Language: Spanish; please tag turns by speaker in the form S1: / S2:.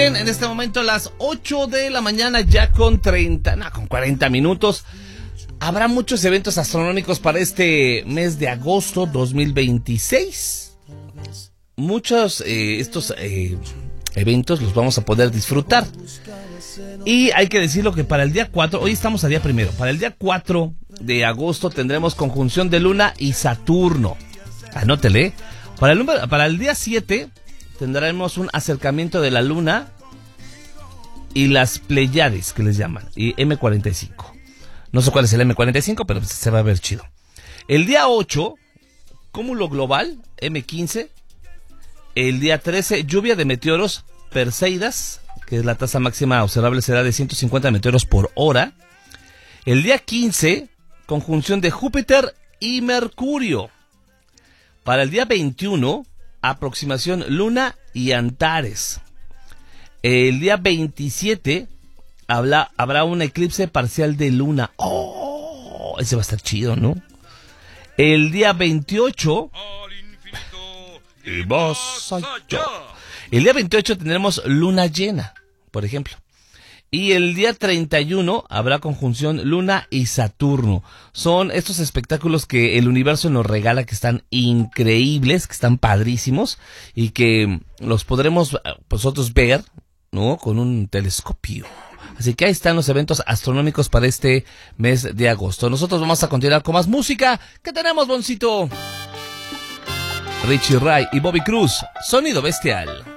S1: En este momento las 8 de la mañana ya con 40 minutos. Habrá muchos eventos astronómicos para este mes de agosto 2026. Muchos estos eventos los vamos a poder disfrutar. Y hay que decirlo que para el día 4, hoy estamos a día primero, para el día 4 de agosto tendremos conjunción de Luna y Saturno. Anótele. Para el día 7 tendremos un acercamiento de la Luna y las Pleiades, que les llaman, y M45. No sé cuál es el M45, pero se va a ver chido. El día 8, cúmulo global, M15. El día 13, lluvia de meteoros Perseidas, que es la tasa máxima observable será de 150 meteoros por hora. El día 15, conjunción de Júpiter y Mercurio. Para el día 21, aproximación Luna y Antares. El día 27 habrá un eclipse parcial de Luna. ¡Oh! Ese va a estar chido, ¿no? El día 28 y más allá. El día 28 tendremos luna llena, por ejemplo. Y el día 31 habrá conjunción Luna y Saturno. Son estos espectáculos que el universo nos regala, que están increíbles, que están padrísimos y que los podremos nosotros ver, ¿no? Con un telescopio. Así que ahí están los eventos astronómicos para este mes de agosto. Nosotros vamos a continuar con más música. ¿Qué tenemos, Boncito? Richie Ray y Bobby Cruz, Sonido Bestial.